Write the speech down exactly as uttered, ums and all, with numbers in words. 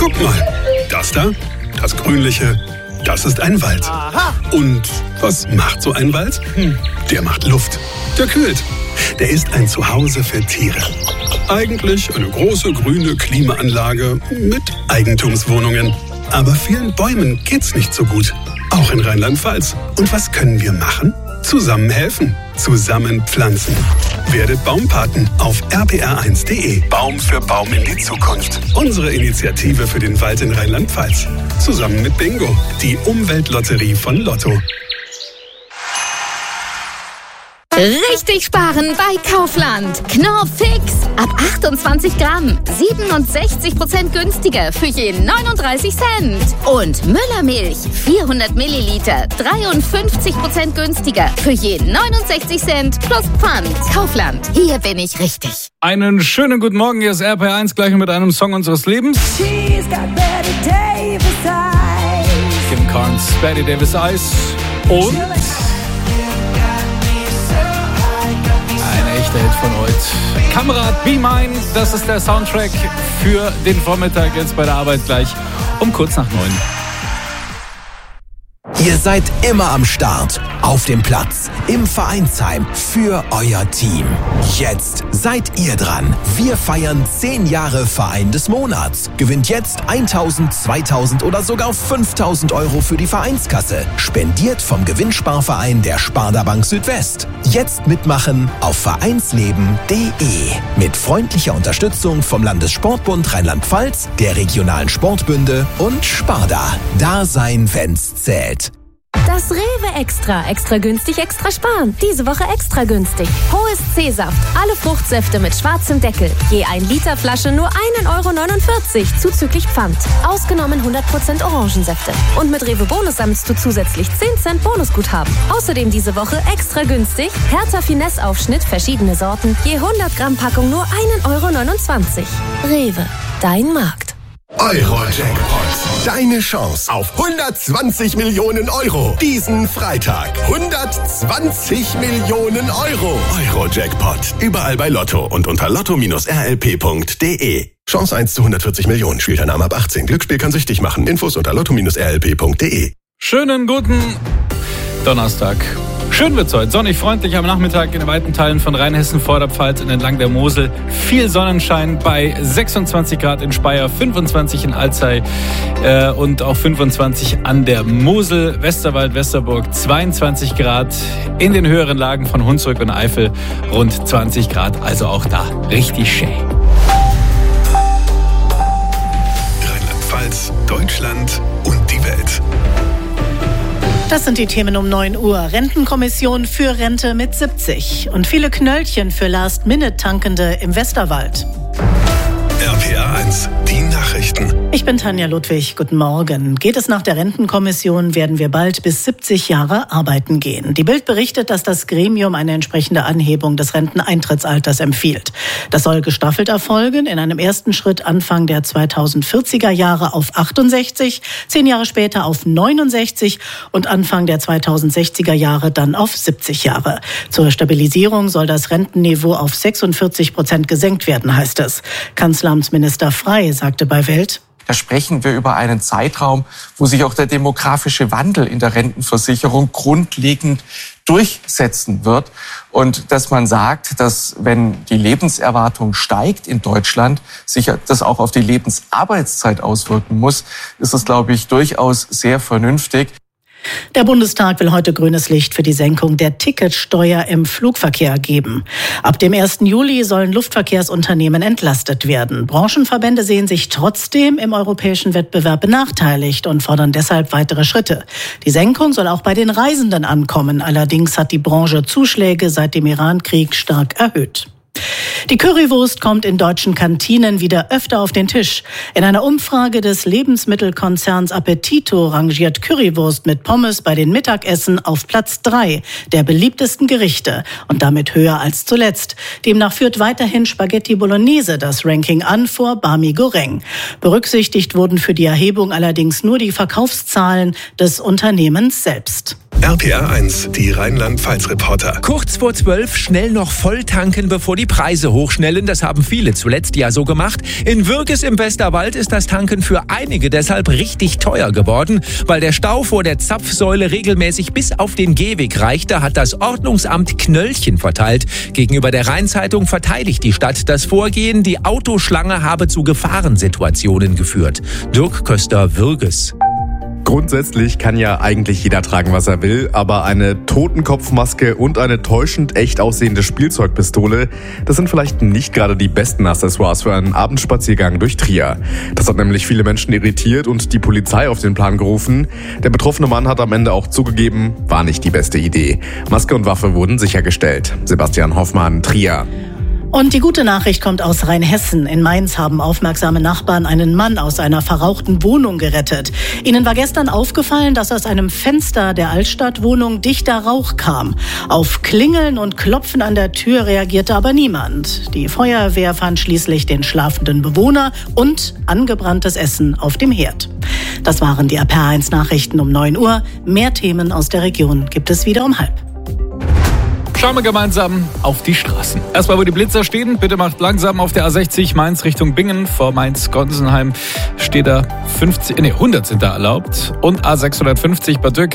Guck mal, das da, das Grünliche, das ist ein Wald. Aha. Und was macht so ein Wald? Hm, der macht Luft. Der kühlt. Der ist ein Zuhause für Tiere. Eigentlich eine große grüne Klimaanlage mit Eigentumswohnungen. Aber vielen Bäumen geht's nicht so gut. Auch in Rheinland-Pfalz. Und was können wir machen? Zusammen helfen. Zusammen pflanzen. Werdet Baumpaten auf r p r eins punkt d e. Baum für Baum in die Zukunft. Unsere Initiative für den Wald in Rheinland-Pfalz. Zusammen mit Bingo, die Umweltlotterie von Lotto. Richtig sparen bei Kaufland. Knorr Fix. Ab achtundzwanzig Gramm. siebenundsechzig Prozent günstiger für je neununddreißig Cent. Und Müllermilch. vierhundert Milliliter. dreiundfünfzig Prozent günstiger für je neunundsechzig Cent plus Pfand. Kaufland. Hier bin ich richtig. Einen schönen guten Morgen. Hier ist R P R eins gleich mit einem Song unseres Lebens. Kim Carnes, Betty Davis Eyes. Und der Hit von heute. Kamerad Be Mine, das ist der Soundtrack für den Vormittag jetzt bei der Arbeit gleich um kurz nach neun. Ihr seid immer am Start, auf dem Platz, im Vereinsheim, für euer Team. Jetzt seid ihr dran. Wir feiern zehn Jahre Verein des Monats. Gewinnt jetzt tausend, zweitausend oder sogar fünftausend Euro für die Vereinskasse. Spendiert vom Gewinnsparverein der Sparda Bank Südwest. Jetzt mitmachen auf vereinsleben punkt de. Mit freundlicher Unterstützung vom Landessportbund Rheinland-Pfalz, der regionalen Sportbünde und Sparda. Da sein, wenn's zählt. Das Rewe Extra. Extra günstig, extra sparen. Diese Woche extra günstig. Hohes C-Saft. Alle Fruchtsäfte mit schwarzem Deckel. Je ein Liter Flasche nur ein Euro neunundvierzig. Zuzüglich Pfand. Ausgenommen hundert Prozent Orangensäfte. Und mit Rewe Bonus sammelst du zusätzlich zehn Cent Bonusguthaben. Außerdem diese Woche extra günstig. Hertha Finesse Aufschnitt, verschiedene Sorten. Je hundert Gramm Packung nur ein Euro neunundzwanzig. Rewe. Dein Markt. Euro-Jackpot. Deine Chance auf hundertzwanzig Millionen Euro. Diesen Freitag. hundertzwanzig Millionen Euro. Euro-Jackpot. Überall bei Lotto und unter lotto Bindestrich r l p punkt d e. Chance eins zu hundertvierzig Millionen. Spielteilnahme ab achtzehn. Glücksspiel kann süchtig machen. Infos unter lotto Bindestrich r l p punkt d e. Schönen guten Donnerstag. Schön wird's heute. Sonnig, freundlich am Nachmittag in den weiten Teilen von Rheinhessen, Vorderpfalz und entlang der Mosel. Viel Sonnenschein bei sechsundzwanzig Grad in Speyer, fünfundzwanzig in Alzey äh, und auch fünfundzwanzig an der Mosel. Westerwald, Westerburg zweiundzwanzig Grad. In den höheren Lagen von Hunsrück und Eifel rund zwanzig Grad. Also auch da richtig schön. Rheinland-Pfalz, Deutschland und die Welt. Das sind die Themen um neun Uhr. Rentenkommission für Rente mit siebzig. Und viele Knöllchen für Last-Minute-Tankende im Westerwald. R P R eins, die Nachrichten. Ich bin Tanja Ludwig. Guten Morgen. Geht es nach der Rentenkommission, werden wir bald bis siebzig Jahre arbeiten gehen. Die Bild berichtet, dass das Gremium eine entsprechende Anhebung des Renteneintrittsalters empfiehlt. Das soll gestaffelt erfolgen, in einem ersten Schritt Anfang der zweitausendvierziger Jahre auf achtundsechzig, zehn Jahre später auf neunundsechzig und Anfang der zweitausendsechziger Jahre dann auf siebzig Jahre. Zur Stabilisierung soll das Rentenniveau auf sechsundvierzig Prozent gesenkt werden, heißt es. Kanzleramtsminister Frey sagte bei Welt: Da sprechen wir über einen Zeitraum, wo sich auch der demografische Wandel in der Rentenversicherung grundlegend durchsetzen wird. Und dass man sagt, dass wenn die Lebenserwartung steigt in Deutschland, sich das auch auf die Lebensarbeitszeit auswirken muss, ist es, glaube ich, durchaus sehr vernünftig. Der Bundestag will heute grünes Licht für die Senkung der Ticketsteuer im Flugverkehr geben. Ab dem ersten Juli sollen Luftverkehrsunternehmen entlastet werden. Branchenverbände sehen sich trotzdem im europäischen Wettbewerb benachteiligt und fordern deshalb weitere Schritte. Die Senkung soll auch bei den Reisenden ankommen. Allerdings hat die Branche Zuschläge seit dem Iran-Krieg stark erhöht. Die Currywurst kommt in deutschen Kantinen wieder öfter auf den Tisch. In einer Umfrage des Lebensmittelkonzerns Appetito rangiert Currywurst mit Pommes bei den Mittagessen auf Platz drei der beliebtesten Gerichte und damit höher als zuletzt. Demnach führt weiterhin Spaghetti Bolognese das Ranking an vor Bami Goreng. Berücksichtigt wurden für die Erhebung allerdings nur die Verkaufszahlen des Unternehmens selbst. R P R eins, die Rheinland-Pfalz-Reporter. Kurz vor zwölf schnell noch voll tanken, bevor die Preise hochschnellen. Das haben viele zuletzt ja so gemacht. In Würges im Westerwald ist das Tanken für einige deshalb richtig teuer geworden. Weil der Stau vor der Zapfsäule regelmäßig bis auf den Gehweg reichte, hat das Ordnungsamt Knöllchen verteilt. Gegenüber der Rheinzeitung verteidigt die Stadt das Vorgehen. Die Autoschlange habe zu Gefahrensituationen geführt. Dirk Köster, Würges. Grundsätzlich kann ja eigentlich jeder tragen, was er will, aber eine Totenkopfmaske und eine täuschend echt aussehende Spielzeugpistole, das sind vielleicht nicht gerade die besten Accessoires für einen Abendspaziergang durch Trier. Das hat nämlich viele Menschen irritiert und die Polizei auf den Plan gerufen. Der betroffene Mann hat am Ende auch zugegeben, war nicht die beste Idee. Maske und Waffe wurden sichergestellt. Sebastian Hoffmann, Trier. Und die gute Nachricht kommt aus Rheinhessen. In Mainz haben aufmerksame Nachbarn einen Mann aus einer verrauchten Wohnung gerettet. Ihnen war gestern aufgefallen, dass aus einem Fenster der Altstadtwohnung dichter Rauch kam. Auf Klingeln und Klopfen an der Tür reagierte aber niemand. Die Feuerwehr fand schließlich den schlafenden Bewohner und angebranntes Essen auf dem Herd. Das waren die R P R eins Nachrichten um neun Uhr. Mehr Themen aus der Region gibt es wieder um halb. Schauen wir gemeinsam auf die Straßen. Erstmal, wo die Blitzer stehen. Bitte macht langsam auf der A sechzig Mainz Richtung Bingen. Vor Mainz-Gonsenheim steht da fünfzig, nee, hundert sind da erlaubt. Und A sechshundertfünfzig Bad Dürkheim